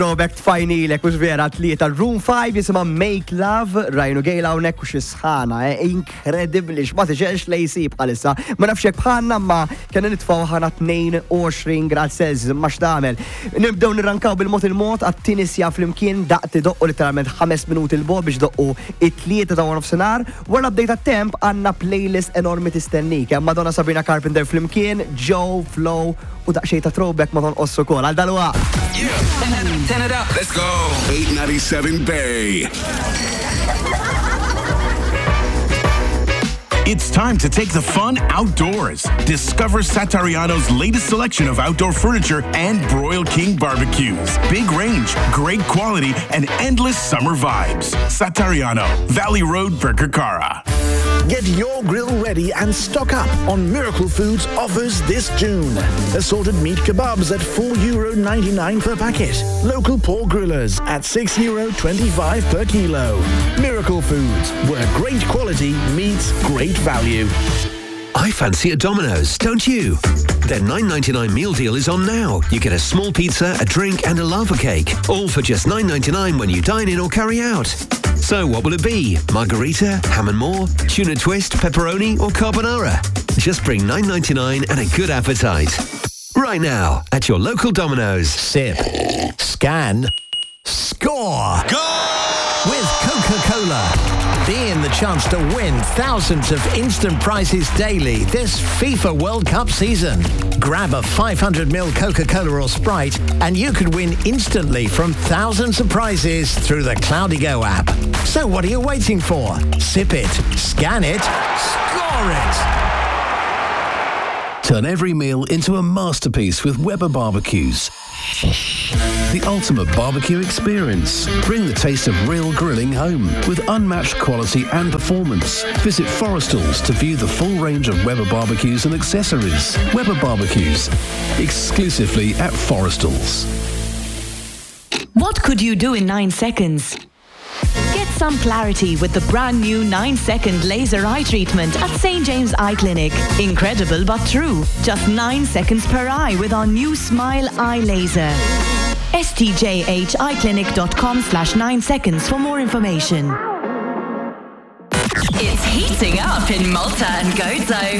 Robert tfajnilek ux vera tlieta Room 5 jisima Make Love, rajnu gejla unek u xisħana, inkredibli, xma tiġex lejsi bħalissa. Ma nafxek bħanna ma kena nitfaw ħana 22 grad Celsius, ma xtamel. Nibdew nirrankaw bil-mot il-mot, għattini sija fl-imkien daqti doqqu literalment 5 minuti il-bo biex doqqu it-tlieta ta' one of senar. Wara bdejta temp għanna playlist enormi tistennik. Madonna Sabrina Carpenter fl-imkien, Joe, Flow, u daqxej ta' throwback ma tonqossu kol. Għal-dalwa. Turn it up. Let's go. 897 Bay. It's time to take the fun outdoors. Discover Satariano's latest selection of outdoor furniture and Broil King barbecues. Big range, great quality, and endless summer vibes. Satariano, Valley Road, Birkirkara. Get your grill ready and stock up on Miracle Foods offers this June. Assorted meat kebabs at €4.99 per packet. Local pork grillers at €6.25 per kilo. Miracle Foods, where great quality meets great value. I fancy a Domino's, don't you? Their $9.99 meal deal is on now. You get a small pizza, a drink and a lava cake, all for just $9.99 when you dine in or carry out. So what will it be? Margarita, ham and more, tuna twist, pepperoni or carbonara? Just bring $9.99 and a good appetite. Right now, at your local Domino's. Sip, scan, score! Go! With Coca-Cola. Be in the chance to win thousands of instant prizes daily this FIFA World Cup season. Grab a 500ml Coca-Cola or Sprite and you could win instantly from thousands of prizes through the Cloudigo app. So what are you waiting for? Sip it, scan it, score it! Turn every meal into a masterpiece with Weber Barbecues. The ultimate barbecue experience. Bring the taste of real grilling home with unmatched quality and performance. Visit Forestall's to view the full range of Weber barbecues and accessories. Weber Barbecues, exclusively at Forestall's. What could you do in 9 seconds? Get some clarity with the brand new 9-second laser eye treatment at St. James Eye Clinic. Incredible but true. Just 9 seconds per eye with our new Smile Eye Laser. stjhiclinic.com/9 seconds for more information. It's heating up in Malta and Gozo.